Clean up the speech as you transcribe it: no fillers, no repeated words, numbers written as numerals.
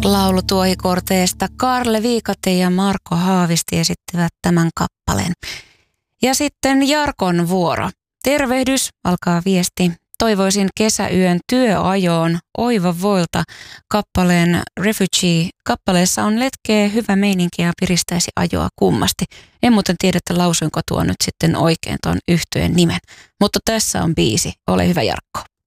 Laulutuohikorteesta Karle Viikate ja Marko Haavisti esittivät tämän kappaleen. Ja sitten Jarkon vuoro. Tervehdys, alkaa viesti. Toivoisin kesäyön työajoon Oiva Voilta kappaleen Refugee. Kappaleessa on letkeä, hyvä meininki ja piristäisi ajoa kummasti. En muuten tiedä, että lausuinko tuon nyt sitten oikein tuon yhtyeen nimen. Mutta tässä on biisi. Ole hyvä, Jarkko.